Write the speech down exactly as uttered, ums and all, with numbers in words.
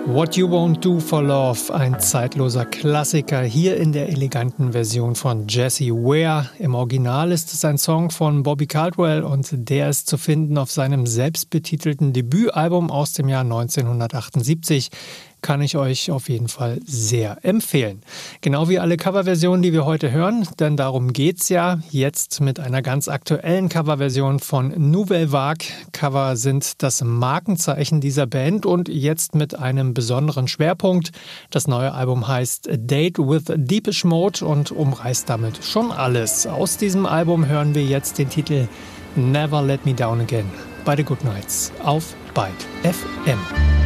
What You Won't Do for Love, ein zeitloser Klassiker, hier in der eleganten Version von Jessie Ware. Im Original ist es ein Song von Bobby Caldwell und der ist zu finden auf seinem selbstbetitelten Debütalbum aus dem Jahr neunzehnhundertachtundsiebzig. Kann ich euch auf jeden Fall sehr empfehlen. Genau wie alle Coverversionen, die wir heute hören, denn darum geht's ja. Jetzt mit einer ganz aktuellen Coverversion von Nouvelle Vague. Cover sind das Markenzeichen dieser Band und jetzt mit einem besonderen Schwerpunkt. Das neue Album heißt A Date with Depeche Mode und umreißt damit schon alles. Aus diesem Album hören wir jetzt den Titel Never Let Me Down Again bei The Goodnights auf Byte F M.